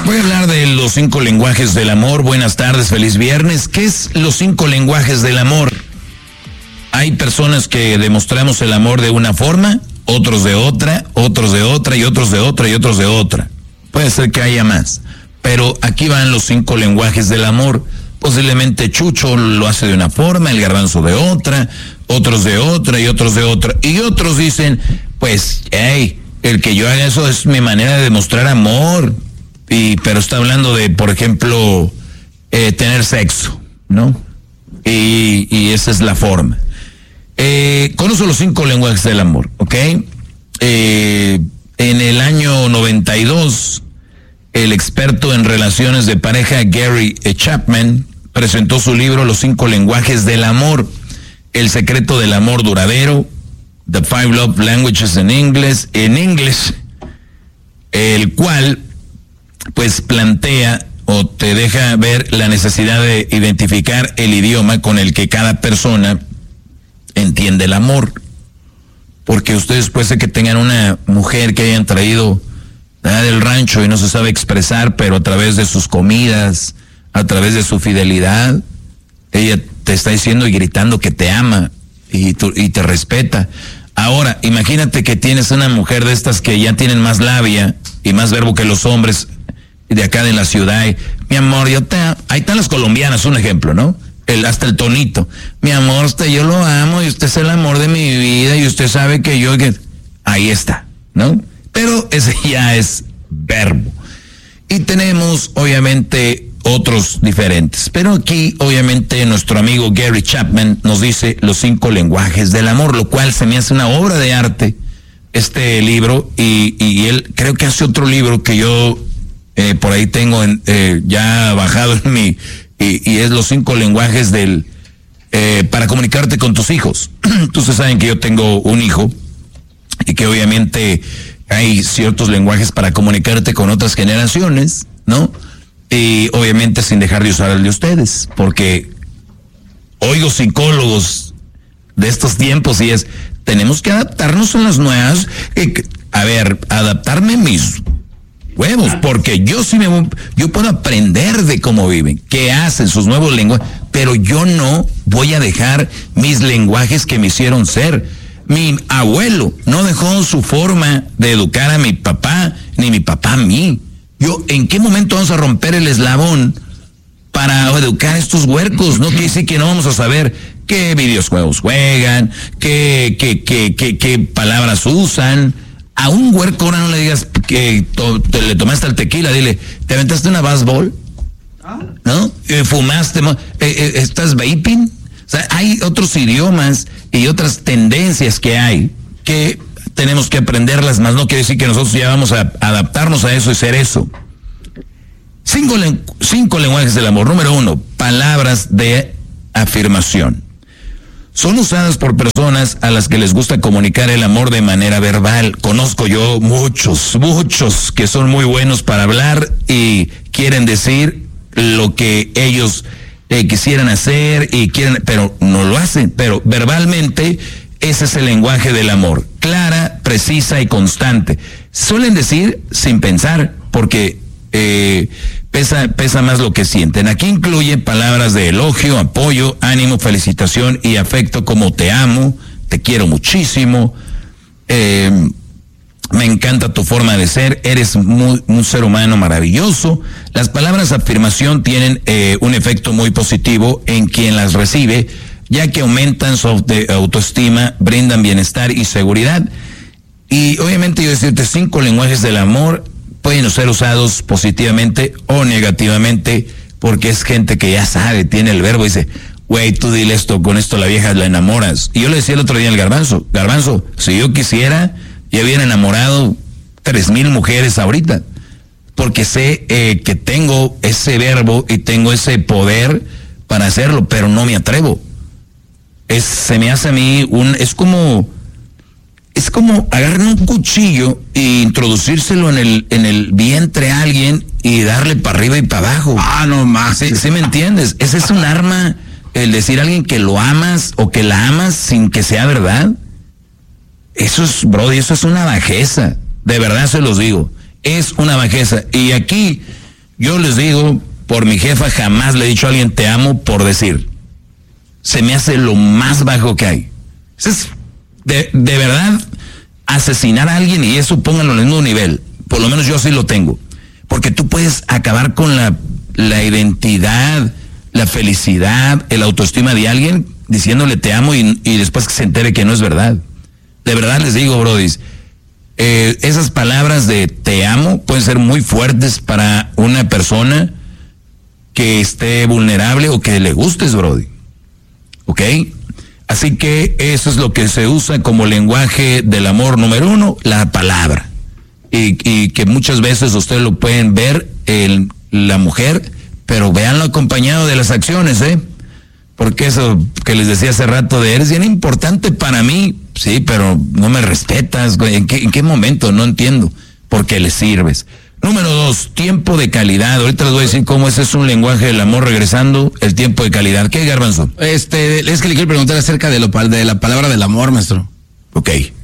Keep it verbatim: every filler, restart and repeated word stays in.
Voy a hablar de los cinco lenguajes del amor. Buenas tardes, feliz viernes. ¿Qué es los cinco lenguajes del amor? Hay personas que demostramos el amor de una forma, otros de otra, otros de otra y otros de otra y otros de otra. Puede ser que haya más, pero aquí van los cinco lenguajes del amor. Posiblemente Chucho lo hace de una forma, el Garbanzo de otra, otros de otra y otros de otra. Y otros dicen, pues, hey, el que yo haga eso es mi manera de demostrar amor. Y, pero está hablando de, por ejemplo, eh, tener sexo, ¿no? Y, y esa es la forma. Eh, conozco los cinco lenguajes del amor, ¿ok? Eh, en el año noventa y dos, el experto en relaciones de pareja Gary Chapman presentó su libro Los cinco lenguajes del amor, el secreto del amor duradero, The Five Love Languages in English, en inglés, el cual pues plantea o te deja ver la necesidad de identificar el idioma con el que cada persona entiende el amor. Porque ustedes puede ser que tengan una mujer que hayan traído del rancho y no se sabe expresar, pero a través de sus comidas, a través de su fidelidad, ella te está diciendo y gritando que te ama y, tu, y te respeta. Ahora, imagínate que tienes una mujer de estas que ya tienen más labia y más verbo que los hombres de acá de la ciudad. Y, mi amor, yo te amo. Ahí están las colombianas, un ejemplo, ¿no? El, hasta el tonito. Mi amor, usted, yo lo amo y usted es el amor de mi vida y usted sabe que yo... Que... Ahí está, ¿no? Pero ese ya es verbo. Y tenemos, obviamente, otros diferentes. Pero aquí, obviamente, nuestro amigo Gary Chapman nos dice los cinco lenguajes del amor, lo cual se me hace una obra de arte, este libro, y, y él creo que hace otro libro que yo eh, por ahí tengo en, eh, ya bajado en mi... Y, y es los cinco lenguajes del eh, para comunicarte con tus hijos. Ustedes saben que yo tengo un hijo y que obviamente hay ciertos lenguajes para comunicarte con otras generaciones, ¿no? Y obviamente sin dejar de usar el de ustedes, porque oigo psicólogos de estos tiempos y es, tenemos que adaptarnos a las nuevas. Eh, a ver, adaptarme mis huevos, porque yo sí me yo puedo aprender de cómo viven, qué hacen, sus nuevos lenguajes, pero yo no voy a dejar mis lenguajes que me hicieron ser. Mi abuelo no dejó su forma de educar a mi papá, ni mi papá a mí. Yo, ¿en qué momento vamos a romper el eslabón para educar a estos huercos? No quiere decir que no vamos a saber qué videojuegos juegan, qué, qué, qué, qué, qué palabras usan. A un huerco ahora no le digas que to, te, le tomaste el tequila, dile, ¿te aventaste una baseball? ¿No? Eh, ¿Fumaste? Eh, eh, ¿Estás vaping? O sea, hay otros idiomas y otras tendencias que hay que tenemos que aprenderlas, más no quiere decir que nosotros ya vamos a adaptarnos a eso y ser eso. Cinco, cinco lenguajes del amor. Número uno, palabras de afirmación. Son usadas por personas a las que les gusta comunicar el amor de manera verbal. Conozco yo muchos, muchos que son muy buenos para hablar y quieren decir lo que ellos eh, quisieran hacer y quieren, pero no lo hacen. Pero verbalmente ese es el lenguaje del amor. Clara, precisa y constante. Suelen decir sin pensar, porque eh, pesa, pesa más lo que sienten. Aquí incluye palabras de elogio, apoyo, ánimo, felicitación y afecto como te amo, te quiero muchísimo, eh, me encanta tu forma de ser, eres muy, un ser humano maravilloso. Las palabras de afirmación tienen eh, un efecto muy positivo en quien las recibe, ya que aumentan su autoestima, brindan bienestar y seguridad. Y obviamente yo decirte, cinco lenguajes del amor pueden ser usados positivamente o negativamente, porque es gente que ya sabe, tiene el verbo y dice, güey, tú dile esto, con esto la vieja la enamoras. Y yo le decía el otro día al Garbanzo, Garbanzo, si yo quisiera, ya hubiera enamorado tres mil mujeres ahorita, porque sé eh, que tengo ese verbo y tengo ese poder para hacerlo, pero no me atrevo. Es, se me hace a mí un, es como, es como agarrar un cuchillo e introducírselo en el, en el vientre a alguien y darle para arriba y para abajo. Ah, no más. ¿Sí, sí me entiendes? Ese es un arma, el decir a alguien que lo amas o que la amas sin que sea verdad. Eso es, brody, eso es una bajeza. De verdad se los digo. Es una bajeza. Y aquí Yo les digo, por mi jefa jamás le he dicho a alguien te amo por decir. Se me hace lo más bajo que hay. Es de, de verdad asesinar a alguien y eso pónganlo en el mismo nivel. Por lo menos yo sí lo tengo. Porque tú puedes acabar con la, la identidad, la felicidad, el autoestima de alguien diciéndole te amo y, y después que se entere que no es verdad. De verdad les digo, brodis, eh, esas palabras de te amo pueden ser muy fuertes para una persona que esté vulnerable o que le gustes, brody. ¿Ok? Así que eso es lo que se usa como lenguaje del amor número uno, la palabra. Y, y que muchas veces ustedes lo pueden ver en la mujer, pero véanlo acompañado de las acciones, ¿eh? Porque eso que les decía hace rato de eres bien importante para mí, sí, pero no me respetas, güey. ¿En qué, en qué momento? No entiendo. Porque le sirves. Número dos, tiempo de calidad. Ahorita les voy a decir cómo ese es un lenguaje del amor regresando, el tiempo de calidad. ¿Qué, Garbanzo? Este, es que le quiero preguntar acerca de, lo, de la palabra del amor, maestro. Ok.